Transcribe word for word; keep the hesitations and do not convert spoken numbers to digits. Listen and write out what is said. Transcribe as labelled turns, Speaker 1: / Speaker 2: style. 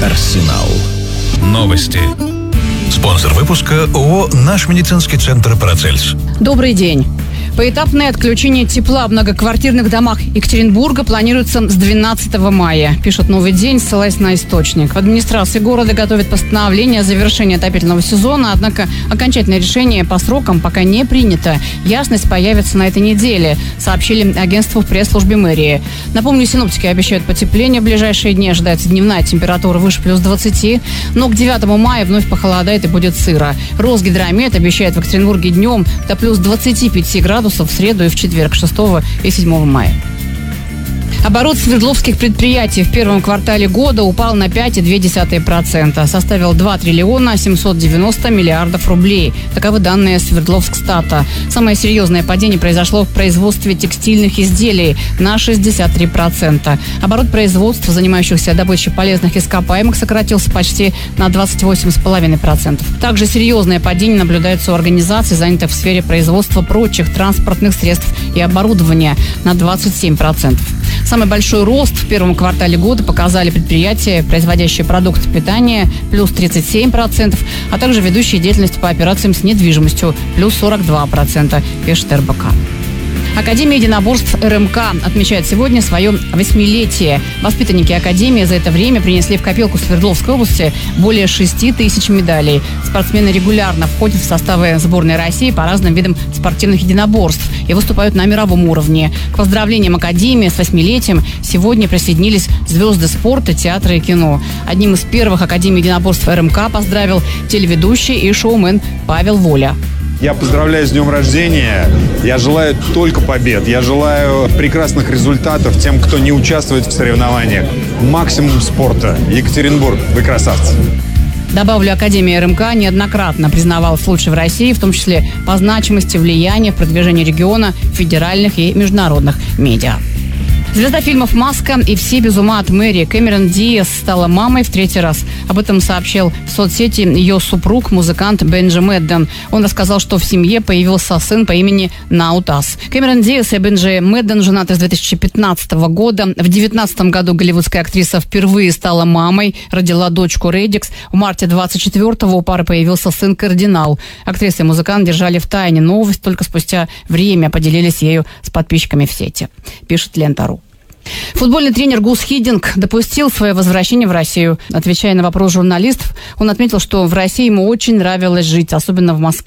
Speaker 1: Арсенал. Новости. Спонсор выпуска ООО «Наш медицинский центр Парацельс».
Speaker 2: Добрый день. Поэтапное отключение тепла в многоквартирных домах Екатеринбурга планируется с двенадцатого мая, пишет «Новый день», ссылаясь на источник. В администрации города готовят постановление о завершении отопительного сезона, однако окончательное решение по срокам пока не принято. Ясность появится на этой неделе, сообщили агентству в пресс-службе мэрии. Напомню, синоптики обещают потепление в ближайшие дни, ожидается дневная температура выше плюс двадцати, но к девятому мая вновь похолодает и будет сыро. Росгидромет обещает в Екатеринбурге днем до плюс двадцати пяти градусов в среду и в четверг, шестого и седьмого мая. Оборот свердловских предприятий в первом квартале года упал на пять целых две десятых процента. Составил два триллиона семьсот девяносто миллиардов рублей. Таковы данные Свердловскстата. Самое серьезное падение произошло в производстве текстильных изделий на шестьдесят три процента. Оборот производств, занимающихся добычей полезных ископаемых, сократился почти на двадцать восемь целых пять десятых процента. Также серьезное падение наблюдается у организаций, занятых в сфере производства прочих транспортных средств и оборудования, на двадцать семь процентов. Самый большой рост в первом квартале года показали предприятия, производящие продукты питания, плюс тридцать семь процентов, а также ведущие деятельность по операциям с недвижимостью, плюс сорок два процента, пишет эр бэ ка. Академия единоборств эр эм ка отмечает сегодня свое восьмилетие. Воспитанники Академии за это время принесли в копилку Свердловской области более шести тысяч медалей. Спортсмены регулярно входят в составы сборной России по разным видам спортивных единоборств и выступают на мировом уровне. К поздравлениям Академии с восьмилетием сегодня присоединились звезды спорта, театра и кино. Одним из первых Академий единоборств эр эм ка поздравил телеведущий и шоумен Павел Воля.
Speaker 3: Я поздравляю с днем рождения. Я желаю только побед. Я желаю прекрасных результатов тем, кто не участвует в соревнованиях. Максимум спорта. Екатеринбург, вы красавцы.
Speaker 2: Добавлю, Академия эр эм ка неоднократно признавалась лучшей в России, в том числе по значимости влияния в продвижении региона в федеральных и международных медиа. Звезда фильмов «Маска» и «Все без ума от Мэри» Кэмерон Диас стала мамой в третий раз. Об этом сообщил в соцсети ее супруг, музыкант Бенджи Мэдден. Он рассказал, что в семье появился сын по имени Наутас. Кэмерон Диас и Бенджи Мэдден женаты с две тысячи пятнадцатого года. В две тысячи девятнадцатом году голливудская актриса впервые стала мамой, родила дочку Редикс. В марте двадцать четвёртого у пары появился сын Кардинал. Актриса и музыкант держали в тайне новость, только спустя время поделились ею с подписчиками в сети, пишет Лента.ру. Футбольный тренер Гус Хиддинк допустил свое возвращение в Россию. Отвечая на вопрос журналистов, он отметил, что в России ему очень нравилось жить, особенно в Москве.